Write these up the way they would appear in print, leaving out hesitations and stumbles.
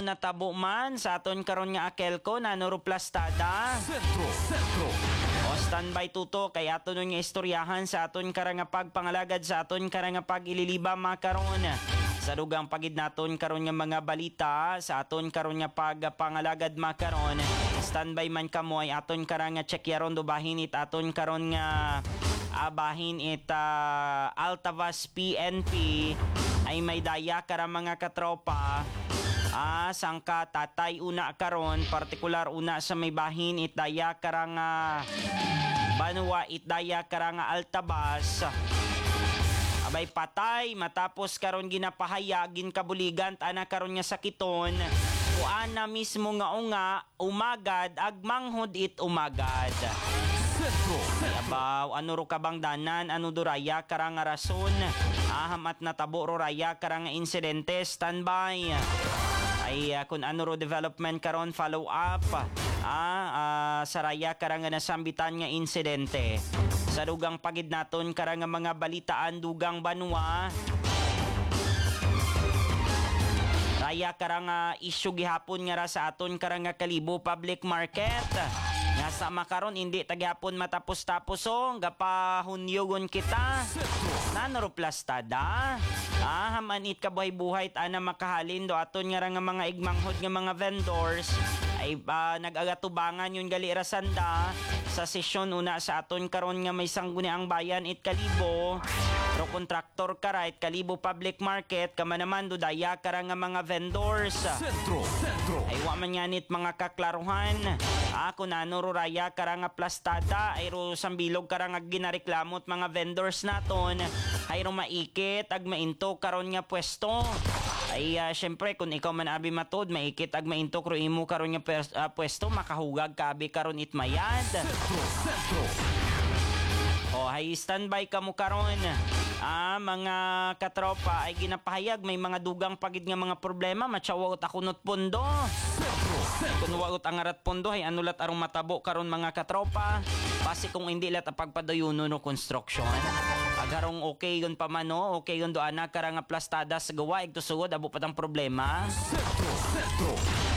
natabo man sa aton karon nga akelko na nuroplastada. Sentro. O standby tuto kay aton nga istoryahan sa aton karang nga pagpangalagad sa aton karang nga pagililiba makaron. Sa dugang pagid naton karon nga mga balita sa aton karon nga pagpangalagad makaron. Standby man kamo ay aton karang nga checkyaron do bahin it aton karon nga bahin it Altavas PNP ay may daya karang mga katropa. Sangka tatay una karon partikular una sa may bahin it daya karang Banwa it daya karang Altabas. Abay patay matapos karon ginapahayagin kabuligan ana karon nga sakiton kuana mismo nga umagad agmanghod it umagad. Sentro. Ay abaw ano ro kabangdanan ano do raya karang nga rason hamat natabo ro raya karang nga insidente standby. Ay kung ano ro development karon follow up sa raya karang nga nasambitan nga insidente. Sa dugang pagid naton karang nga mga balitaan dugang banwa. Raya karang issue gihapon nga ra sa aton karang nga Kalibo Public Market. Nga sa makaron hindi tagyapon matapos-tapos gapahunyogon kita. Nanuroplastada. Hamanit ka buhay-buhay ana makahalin do aton nga ra nga mga igmanghod nga mga vendors ay nag-agatubangan yun gali rasanda sa sesyon una sa aton karon nga may sangguniang bayan it Kalibo pro kontraktor kara it Kalibo Public Market kama naman do daya kara nga mga vendors. Sentro. Ay wa man yanit mga kaklaruhan. Kung ano ro raya kara nga plastada ay ro sambilog kara nga ginareklamot mga vendors naton ay ro maikit ag mainto karon nga pwesto. Ay syempre kung ikaw man abi matod maikit ag mainto kro imo karon nga pwesto makahugag ka abi karon it mayad. Sentro. Hay standby ka mo karon. Mga katropa ay ginapahayag may mga dugang pagid nga mga problema matsawaot akunot pondo. Kung waot ang arat pondo ay anulat arong matabo karon mga katropa. Base kung hindi lat pagpadayuno no construction. Agarong okay yun pa man no, okay yun do anak karang nga plastada sa gawa ito sugod abo patang problema. Sentro.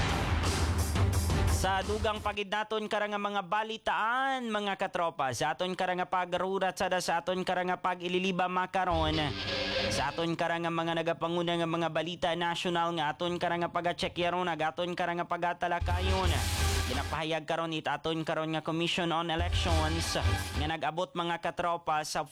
Sa dugang pagid naton karang nga mga balitaan mga katropa sa aton karang nga pagrurat sa aton karang nga pagililiba makaron. Sa aton karang nga mga nagapanguna nga mga balita national nga aton karang nga pagacheckyaron aton karang nga pagatalakayon. Ginapahayag karon it aton karon nga Commission on Elections nga nag-abot mga katropa sa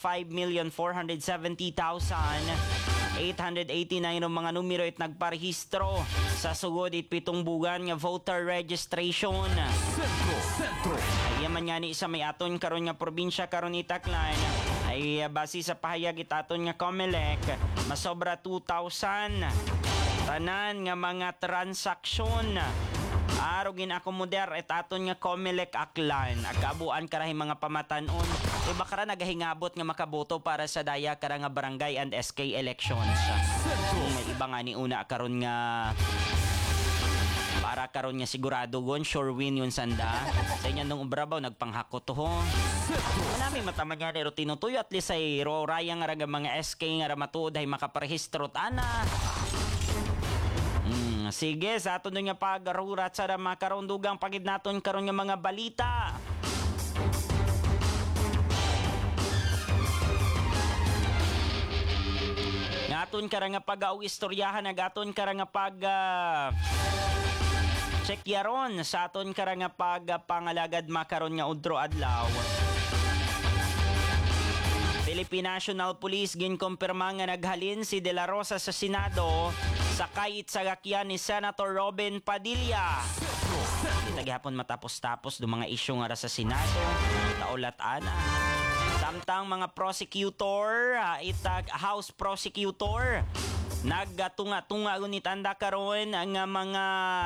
5,470,889 ng mga numero it nagparehistro sa sugod it 7 bugan nga voter registration. Sentro. Ay yaman nga ni isa may aton karon nga probinsya karon itaklan ay base sa pahayag it aton nga COMELEC masobra 2,000 tanan nga mga transaksyon. Aro ginakomodar et aton nga COMELEC aklan agabuan karahi mga pamatanon iba kara nagahingabot nga makaboto para sa daya kara nga barangay and SK elections. May iba nga ni una karon nga para karon nga sigurado gon sure win yun sanda sa inyo nung ubrabaw nagpanghakot to ho. Manami mataman nga ro tinutuyo at least ay ro raya nga raga mga SK nga ramatuod ay makaparehistro ana. Sige, sa aton nga pagarurat sa makaron dugang pagid naton karon nga mga balita. Ngaton kara nga pag-aw istoryahan agaton kara nga pag checkyaron sa aton kara nga pangalagad makaron nga udro adlaw. Philippine National Police ginkumpirma nga naghalin si De La Rosa sa Senado sakay it sagakyan ni Senator Robin Padilla. Kita gihapon matapos-tapos do mga isyu nga ra sa Senado, taulat ana. Samtang mga prosecutor, itag House prosecutor nagtunga-tunga unit anda karon ang mga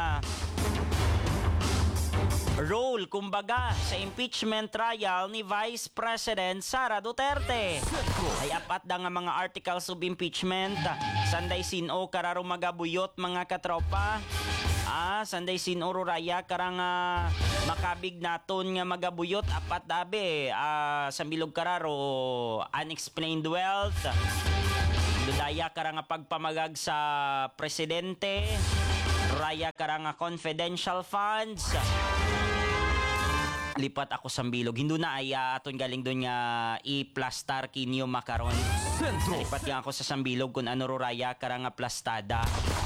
role kumbaga sa impeachment trial ni Vice President Sara Duterte. Ay apat da nga mga articles of impeachment sanday sino kararo magabuyot mga katropa. Sanday sino raya karang makabig naton nga magabuyot apat dabe sa bilog kararo unexplained wealth. Dudaya karang pagpamagag sa presidente. Raya karang confidential funds. Lipat ako sa bilog. Hindu na ay aton galing doon nga i-plastar kinyo makaron. Sentro. Lipat nga ako sa sambilog kung ano raya karang plastada.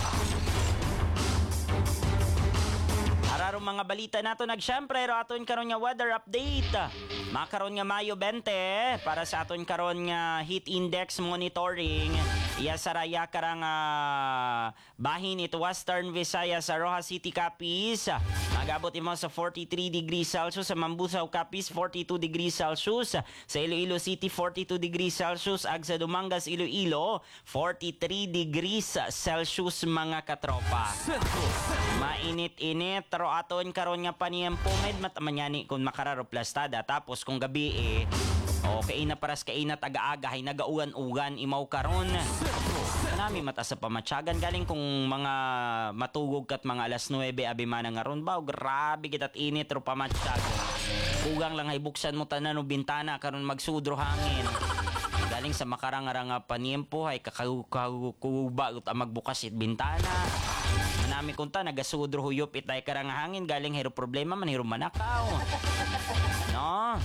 Araro mga balita nato nagsyempre ro aton karon nga weather update. Makaron nga Mayo 20 para sa aton karon nga heat index monitoring. Iya sa raya karang bahin ito Western Visayas sa Rojas City Capiz. Magabot imo sa 43 degrees Celsius, sa Mambusaw Capiz 42 degrees Celsius, sa Iloilo City 42 degrees Celsius, ag sa Dumangas Iloilo 43 degrees Celsius mga katropa. Sentro. Mainit-init pero aton karon nga paniyempo med matamanyani kung makararo plastada tapos kung gabi kaina paras kainat aga-aga hay nagaugan-ugan imaw karon. Kanami mata sa pamatsagan galing kung mga matugog kat mga alas 9 abi man nga ron ba grabe kitat init ro pamatsagan. Kugang lang hay buksan mo tanan no bintana karon magsudro hangin. Galing sa makarang-arang paniyempo hay kakakuba ut magbukas it bintana. Nami kunta nagasudro huyop itay karang hangin galing hero problema man hero manakaw. No?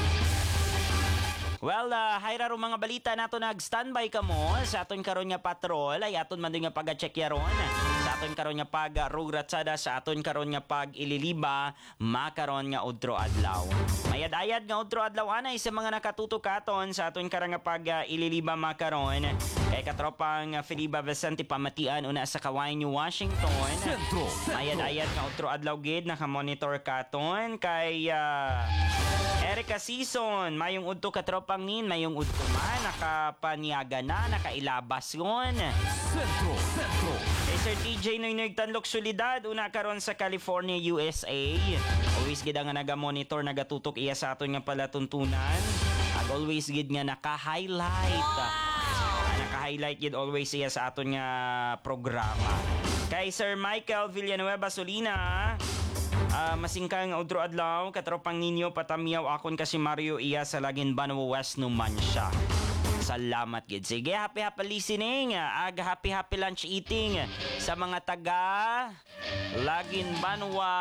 Well, hayraro mga balita nato nag-standby ka mo sa aton karon nga patrol ay aton man nga pag-check yaron sa aton karon nga pag-rugratsada sa aton karon nga pag-ililiba makaron nga udro adlaw. Mayad-ayad nga udro adlaw anay sa mga nakatutok katon sa aton karon nga pag-ililiba makaron kay katropang Feliba Vicente Pamatian una sa Kawayan, New Washington. Sentro. Mayad-ayad nga udro adlaw gid naka-monitor katon kay Erica Season, mayong udto katropang nin, mayong udto man, nakapanyaga na, nakailabas yun. Sentro. Sentro. Kay Sir TJ Noy Tanlok Solidad, una karon sa California, USA. Always gid nga naga-monitor, nagatutok iya sa aton nga palatuntunan. At always gid nga naka-highlight. Naka-highlight gid always iya sa aton nga programa. Kay Sir Michael Villanueva Solina, masingkang udro adlaw katropang ninyo patamiyaw akon kasi Mario iya sa Lagin Banwa West numan siya. Salamat gid. Sige, happy listening. Happy lunch eating sa mga taga Lagin Banwa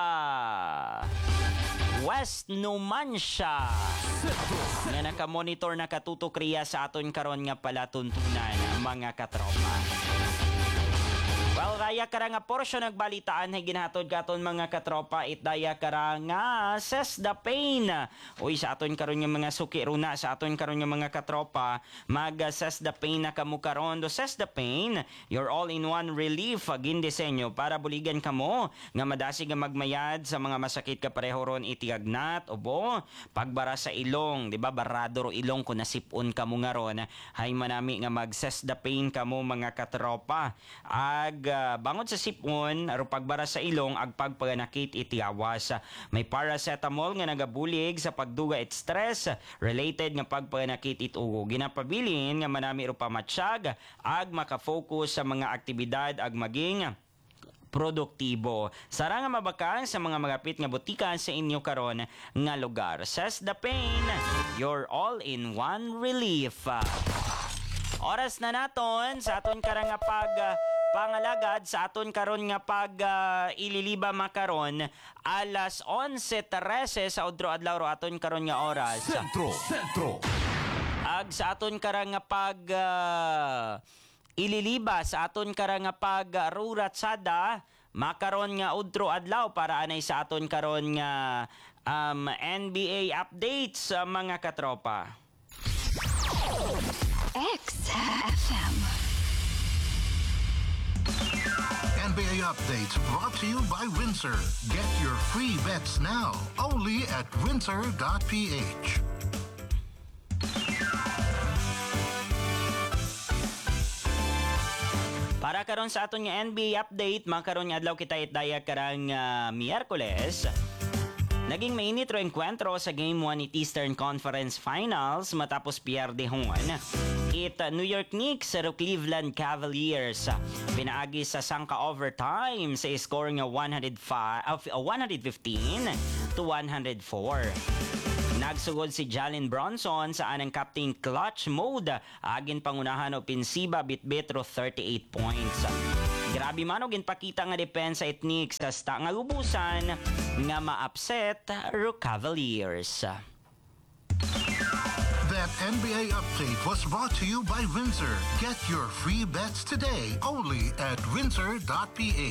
West Numancia. Nga naka-monitor nakatutok riya sa aton karon nga palatuntunan mga katropa. Well, raya karang nga porsyon nagbalitaan ay ginahatod katon mga katropa itdaya karang nga ses the pain. Uy sa aton karon nga mga suki runa sa aton karon nga mga katropa mag ses the pain na kamo karon do ses the pain your all in one relief agin disenyo para buligan kamo nga madasig nga magmayad sa mga masakit ka pareho ron itiagnat ubo pagbara sa ilong di ba barado ro ilong kun nasipon kamo nga ron hay manami nga mag ses the pain kamo mga katropa ag bangod sa sipon aron pagbara sa ilong ag pagpaganakit itiawas. May paracetamol nga nagabulig sa pagduga it stress related nga pagpaganakit itugo. Ginapabilin nga manami ro pamatsyag ag makafocus sa mga aktibidad ag maging produktibo. Sara nga mabakang sa mga magapit nga butikan sa inyo karon nga lugar. Says the pain, your all-in-one relief. Oras na naton sa aton karang nga pangalagad sa aton karon nga ililiba makaron alas 11:13 sa udro adlaw ro aton karon nga oras. Sentro. Sentro. Ag sa aton karang nga ililiba sa aton karang nga ruratsada makaron nga udro adlaw para anay sa aton karon nga NBA updates mga katropa. XFM. NBA updates brought to you by Windsor. Get your free bets now only at windsor.ph. Para karon sa aton nga NBA update, makaron nga adlaw kita itdaya karang Miyerkules. Naging mainit ro enkwentro sa Game 1 Eastern Conference Finals matapos pierdehon New York Knicks sa Cleveland Cavaliers. Pinaagi sa sangka overtime sa score nga 115 to 104. Nagsugod si Jalen Bronson sa anang captain clutch mode. Agin pangunahan opensiba bitbit ro 38 points. Grabe man og ginpakita nga depensa techniques kasta nga lubusan nga ma-upset ro Cavaliers. That NBA update was brought to you by Windsor. Get your free bets today only at windsor.ph.